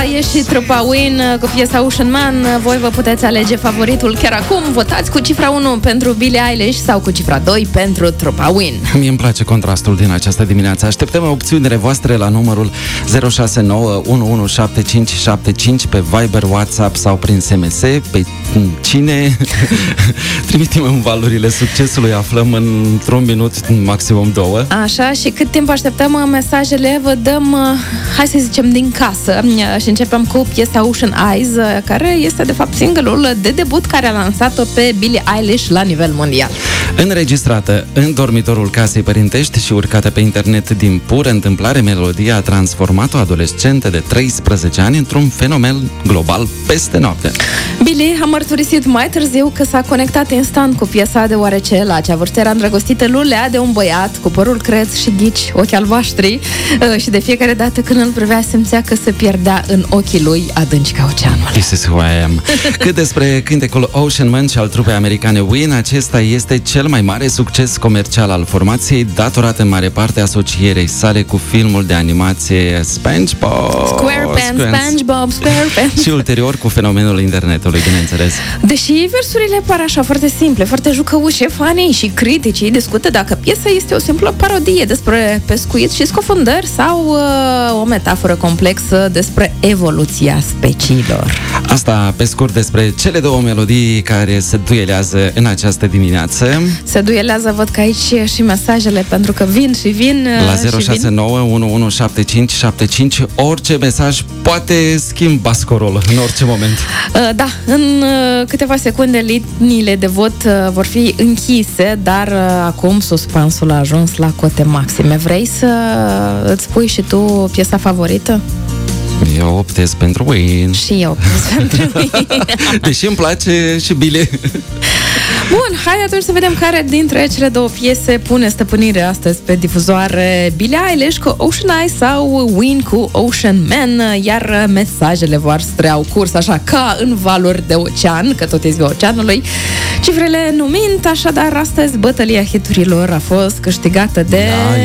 e și trupa Win cu piesa Ocean Man. Voi vă puteți alege favoritul chiar acum. Votați cu cifra 1 pentru Billie Eilish sau cu cifra 2 pentru trupa Win. Mie îmi place contrastul din această dimineață. Așteptăm opțiunile voastre la numărul 069 117575 pe Viber, WhatsApp sau prin SMS. Pe cine trimitem în valorile succesului aflăm într-un minut, maximum 2. Așa, și cât timp așteptăm mesajele, vă dăm, hai să zicem, din casă. Și începem cu piesa Ocean Eyes, care este de fapt single-ul de debut care a lansat-o pe Billie Eilish la nivel mondial. Înregistrată în dormitorul casei părintești și urcată pe internet din pură întâmplare, melodia a transformat o adolescentă de 13 ani într-un fenomen global peste noapte. Billie a mărturisit mai târziu că s-a conectat instant cu piesa, deoarece la acea vârstă era îndrăgostită lulea de un băiat cu părul creț și ghici, ochi albaștri, și de fiecare dată când îl privea simțea că se pierdea în ochii lui adânci ca oceanul. This is who I am. Cât despre cântecul Ocean Man și al trupei americane Win, acesta este cel mai mare succes comercial al formației, datorat în mare parte asocierei sale cu filmul de animație SpongeBob SquarePants și ulterior cu fenomenul internetului, bineînțeles. Deși versurile par așa foarte simple, foarte jucăușe, fanii și criticii discută dacă piesa este o simplă parodie despre pescuit și scufundări sau o metaforă complexă despre evoluția speciilor. Asta pe scurt despre cele două melodii care se duelează în această dimineață. Se duelează, văd că aici și mesajele, pentru că vin la 069 117575. Orice mesaj poate schimba scorul în orice moment. Da, în câteva secunde liniile de vot vor fi închise, dar acum suspansul a ajuns la cote maxime. Vrei să îți pui și tu piesa favorită? Eu optez pentru Win. Și eu optez pentru Win. Deși îmi place și Billie. Bun, hai atunci să vedem care dintre cele două piese pune stăpânire astăzi pe difuzoare. Billie Eilish cu Ocean Eyes sau Win cu Ocean Man, iar mesajele voastre au curs așa ca în valuri de ocean, că tot e ziua oceanului, cifrele numind, așadar astăzi bătălia hiturilor a fost câștigată de...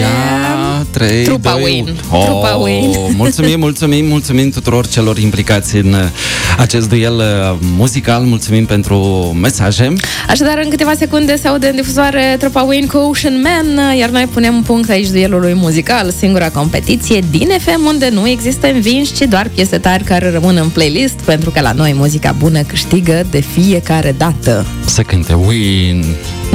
trupa Win. Trupa Win. Mulțumim tuturor celor implicați în acest duel muzical, mulțumim pentru mesaje. Așadar, în câteva secunde se aude în difuzoare trupa Win cu Ocean Man, iar noi punem un punct aici duelului muzical, singura competiție din FM unde nu există învinși, ci doar piese tari care rămân în playlist, pentru că la noi muzica bună câștigă de fiecare dată. Să cânte Win.